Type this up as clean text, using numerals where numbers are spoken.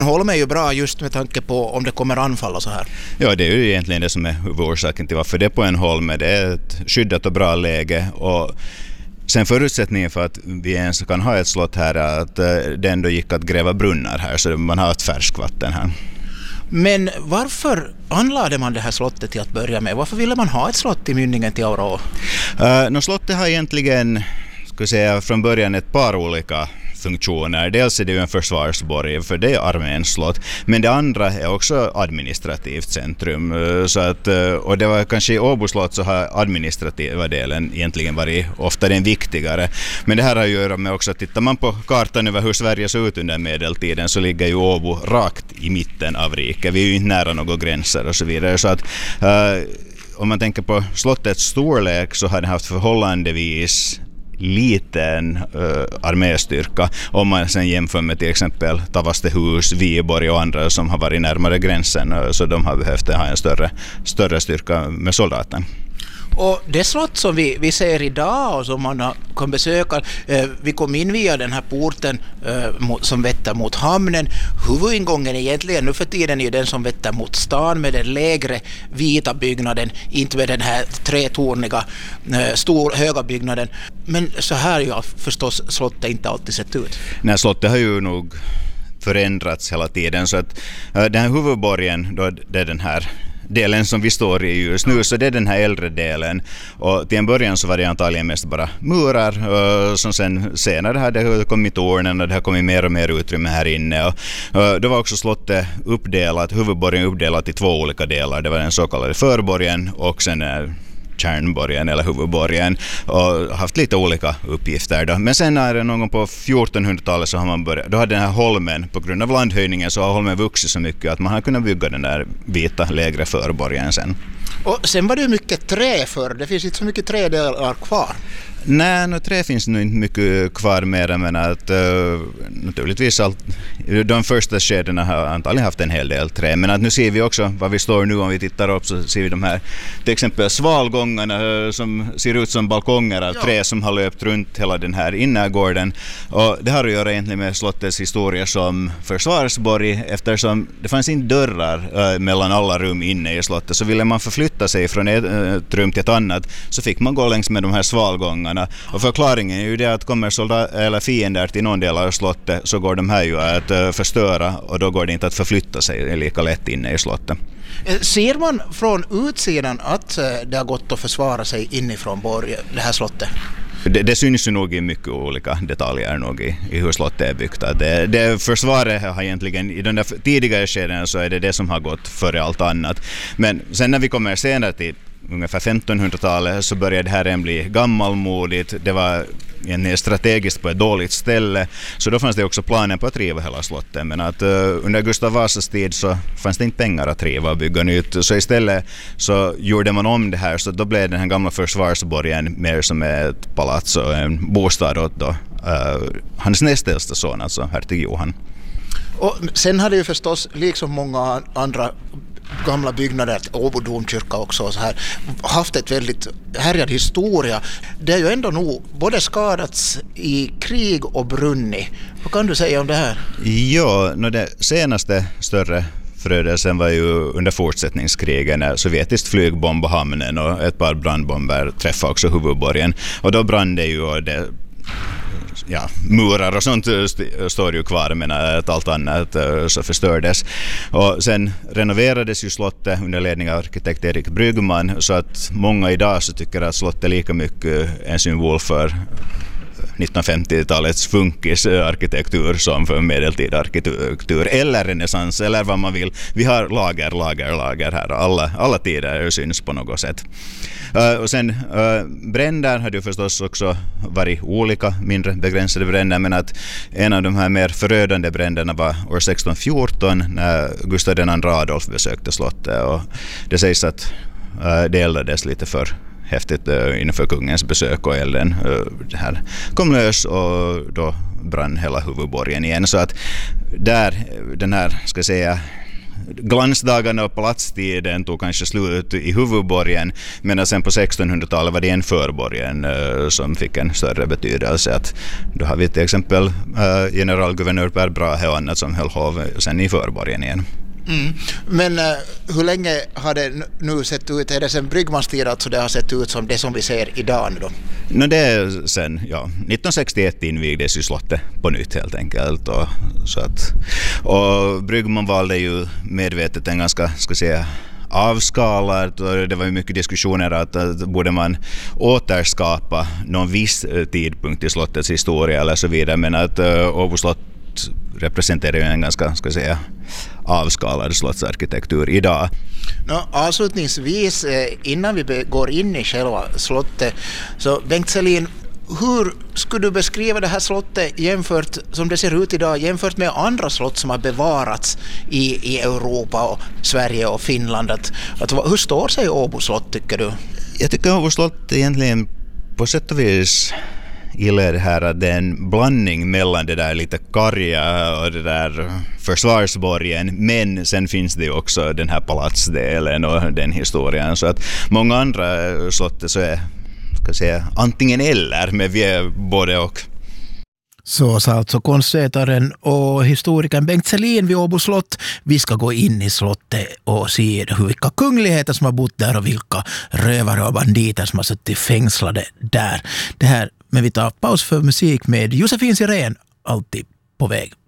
Holm är ju bra just med tanke på om det kommer anfall och så här. Ja, det är ju egentligen det som är huvudorsaken till varför det är på en holm. Det är ett skyddat och bra läge, och sen förutsättningen för att vi ens kan ha ett slott här är att det ändå gick att gräva brunnar här, så man har ett färskvatten här. Men varför anlade man det här slottet till att börja med? Varför ville man ha ett slott i mynningen till Auraå? Slottet har egentligen, ska säga, från början ett par olika funktioner. Dels är det ju en försvarsborg, för det är arméns slott, men det andra är också administrativt centrum. Så att, och det var kanske i Åbo slott så har administrativa delen egentligen varit ofta den viktigare. Men det här har ju att göra med också att tittar man på kartan över hur Sverige såg ut under medeltiden, så ligger ju Åbo rakt i mitten av riket. Vi är ju inte nära några gränser och så vidare. Så att om man tänker på slottets storlek, så har det haft förhållandevis liten arméstyrka om man sen jämför med till exempel Tavastehus, Viborg och andra som har varit närmare gränsen, så de har behövt ha en större styrka med soldater. Och det slott som vi ser idag och som man kan besöka, vi kom in via den här porten som vetter mot hamnen. Huvudingången egentligen nu för tiden är den som vetter mot stan med den lägre vita byggnaden, inte med den här tretorniga höga byggnaden. Men så här har ju förstås slottet inte alltid sett ut. Nej, slottet har ju nog förändrats hela tiden, så att den här huvudborgen då, det är den här delen som vi står i just nu, så det är den här äldre delen, och till en början så var det antagligen mest bara murar som sen senare hade kommit tornen och det har kommit mer och mer utrymme här inne, och då var också slottet uppdelat, huvudborgen uppdelat i två olika delar. Det var den så kallade förborgen och sen kärnborgen eller huvudborgen, och haft lite olika uppgifter då. Men sen när någon på 1400-talet så har man börjat, då hade den här holmen, på grund av landhöjningen så har holmen vuxit så mycket att man har kunnat bygga den där vita lägre förborgen sen. Och sen var det ju mycket trä för, det finns inte så mycket trädelar kvar. Nej, trä finns nog inte mycket kvar mer, men att naturligtvis de första skedena har antagligen haft en hel del trä, men att nu ser vi också var vi står nu, om vi tittar upp så ser vi de här till exempel svalgångarna som ser ut som balkonger av trä som har löpt runt hela den här innergården, och det har att göra egentligen med slottets historia som försvarsborg, eftersom det fanns inte dörrar mellan alla rum inne i slottet, så ville man förflytta sig från ett rum till ett annat så fick man gå längs med de här svalgångarna. Och förklaringen är ju det att kommer eller fiender till någon del av slottet, så går de här ju att förstöra, och då går det inte att förflytta sig lika lätt inne i slottet. Ser man från utsidan att det har gått att försvara sig inifrån det här slottet? Det syns ju nog i mycket olika detaljer nog i hur slottet är byggt. Det försvaret har egentligen, i den där tidigare skeden så är det som har gått före allt annat. Men sen när vi kommer senare till ungefär 1500-talet så började det här bli gammalmodigt. Det var strategiskt på ett dåligt ställe, så då fanns det också planen på att riva hela slottet, men att under Gustav Vasas tid så fanns det inte pengar att riva och bygga nytt, så istället så gjorde man om det här, så då blev den här gamla försvarsborgen mer som ett palats och en bostad åt då hans näst äldsta son, alltså hertig Johan. Och sen hade ju förstås, liksom många andra gamla byggnader, Åbo domkyrka också och så här, haft ett väldigt härjad historia. Det är ju ändå nog både skadats i krig och brunnit. Vad kan du säga om det här? Ja, det senaste större förödelsen var ju under fortsättningskrigen när sovjetiskt flyg bombade hamnen och ett par brandbomber träffade också huvudborgen. Och då brann det ju, och det murar och sånt står ju kvar, men att allt annat så förstördes. Och sen renoverades ju slottet under ledning av arkitekt Erik Bryggman, så att många idag så tycker att slottet är lika mycket en symbol för 1950-talets funkisarkitektur som för medeltida arkitektur eller renässans eller vad man vill. Vi har lager här, alla tider syns på något sätt. Och sen bränder hade ju förstås också varit olika mindre begränsade bränder, men att en av de här mer förödande bränderna var år 1614 när Gustav II Adolf besökte slottet, och det sägs att det eldades lite för häftigt inför kungens besök, och elden det här kom lös och då brann hela huvudborgen igen, så att där den här, ska säga, glansdagarna och palatstiden tog kanske slut i huvudborgen, men sen på 1600-talet var det en förborgen som fick en större betydelse. Att då har vi till exempel generalguvernör Per Brahe och annat som höll hov sen i förborgen igen. Mm. Men hur länge har det nu sett ut? Är det sen Bryggmans tid alltså det har sett ut som det som vi ser idag då? Det är sen 1961 invigdes ju slottet på nytt helt enkelt. Och Bryggman valde ju medvetet en ganska, avskalat, och det var ju mycket diskussioner att borde man återskapa någon viss tidpunkt i slottets historia eller så vidare, men att Åbo slott representerar ju en ganska, avskalad slottsarkitektur idag. Avslutningsvis, innan vi går in i själva slottet, så Bengt Selin, hur skulle du beskriva det här slottet jämfört som det ser ut idag jämfört med andra slott som har bevarats i Europa och Sverige och Finland? Hur står sig Åbo slott tycker du? Jag tycker Åbo slott egentligen på sätt och vis gillar det här att det är en blandning mellan det där lite karga och det där försvarsborgen, men sen finns det ju också den här palatsdelen och den historien, så att många andra slott så är antingen eller, men vi är både och. Så sa alltså konstvetaren och historikern Bengt Selin vid Åbo slott. Vi ska gå in i slottet och se vilka kungligheter som har bott där och vilka rövare och banditer som har suttit fängslade där. Men vi tar paus för musik med Josefin Sirén, alltid på väg.